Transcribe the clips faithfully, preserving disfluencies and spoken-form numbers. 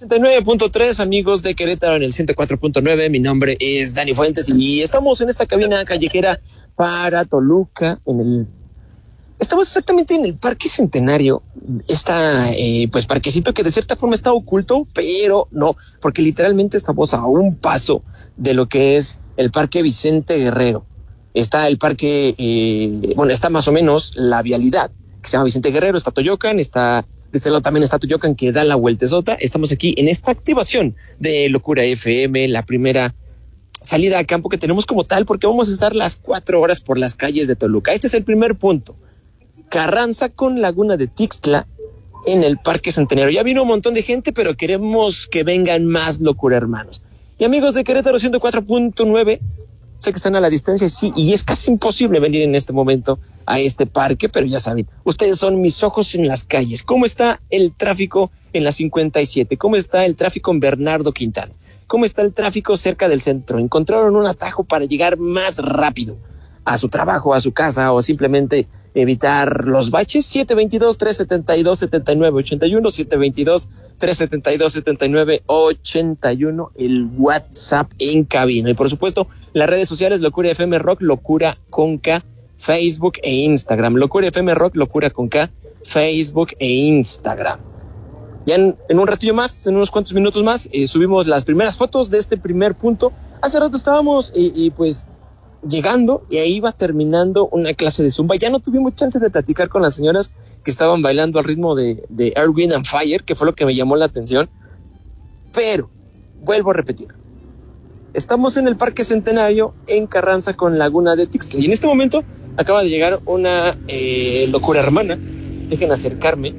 setenta y nueve punto tres, amigos de Querétaro en el ciento cuatro punto nueve. Mi nombre es Dani Fuentes y estamos en esta cabina callejera para Toluca, en el Estamos exactamente en el Parque Centenario, esta, eh, pues, parquecito que de cierta forma está oculto, pero no, porque literalmente estamos a un paso de lo que es el Parque Vicente Guerrero. Está el parque, eh, bueno, está más o menos la vialidad, que se llama Vicente Guerrero, está Toyocan, está, de este lado también está Toyocan, que da la vueltezota. Estamos aquí en esta activación de Locura F M, la primera salida a campo que tenemos como tal, porque vamos a estar las cuatro horas por las calles de Toluca. Este es el primer punto. Carranza con Laguna de Tixtla en el Parque Centenario. Ya vino un montón de gente, pero queremos que vengan más, Locura hermanos. Y amigos de Querétaro ciento cuatro punto nueve, sé que están a la distancia, sí, y es casi imposible venir en este momento a este parque, pero ya saben, ustedes son mis ojos en las calles. ¿Cómo está el tráfico en la cincuenta y siete? ¿Cómo está el tráfico en Bernardo Quintana? ¿Cómo está el tráfico cerca del centro? ¿Encontraron un atajo para llegar más rápido a su trabajo, a su casa, o simplemente evitar los baches? siete veintidós, trescientos setenta y dos, setenta y nueve ochenta y uno, siete veintidós, trescientos setenta y dos, setenta y nueve ochenta y uno, el WhatsApp en cabina. Y por supuesto, las redes sociales, Locura F M Rock, Locura con K, Facebook e Instagram. Locura F M Rock, Locura con K, Facebook e Instagram. Ya en, en un ratillo más, en unos cuantos minutos más, eh, subimos las primeras fotos de este primer punto. Hace rato estábamos, y eh, eh, pues... llegando, y ahí iba terminando una clase de Zumba. Ya no tuvimos chance de platicar con las señoras que estaban bailando al ritmo de, de Earth, Wind and Fire, que fue lo que me llamó la atención. Pero, vuelvo a repetir, estamos en el Parque Centenario en Carranza con Laguna de Tixtla, y en este momento acaba de llegar una eh, locura hermana. Dejen acercarme.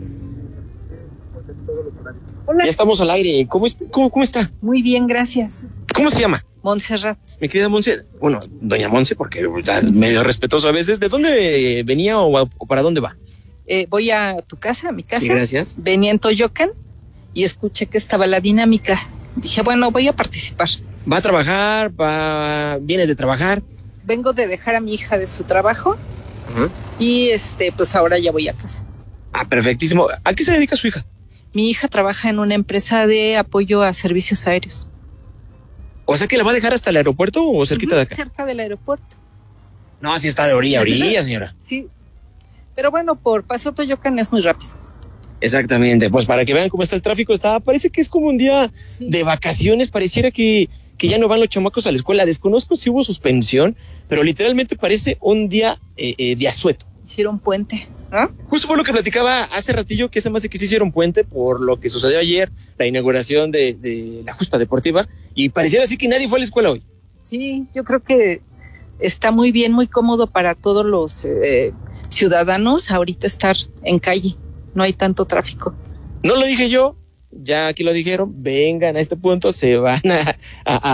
Hola. Ya estamos al aire. ¿Cómo, es, cómo, cómo está? Muy bien, gracias. ¿Cómo se llama? Montserrat. Mi querida Monse, bueno, doña Monse, porque ya medio respetuoso a veces. ¿De dónde venía o, o para dónde va? Eh, voy a tu casa, a mi casa. Sí, gracias. Venía en Toyocan y escuché que estaba la dinámica. Dije, bueno, voy a participar. ¿Va a trabajar? Va, ¿viene de trabajar? Vengo de dejar a mi hija de su trabajo. Uh-huh. Y este, pues ahora ya voy a casa. Ah, perfectísimo. ¿A qué se dedica su hija? Mi hija trabaja en una empresa de apoyo a servicios aéreos. O sea, que la va a dejar hasta el aeropuerto o cerquita uh-huh, de acá. Cerca del aeropuerto. No, sí está de orilla a orilla, señora. Sí, pero bueno, por Paso Toyocan es muy rápido. Exactamente, pues para que vean cómo está el tráfico, está, parece que es como un día sí. de vacaciones, pareciera que, que ya no van los chamacos a la escuela. Desconozco si hubo suspensión, pero literalmente parece un día eh, eh, de asueto. Hicieron puente. ¿Ah? Justo fue lo que platicaba hace ratillo, que se me hace que se hicieron puente por lo que sucedió ayer, la inauguración de, de la justa deportiva, y pareciera así que nadie fue a la escuela hoy. Sí, yo creo que está muy bien, muy cómodo para todos los eh, ciudadanos ahorita estar en calle, no hay tanto tráfico. No lo dije yo, ya aquí lo dijeron, vengan a este punto, se van a... a, a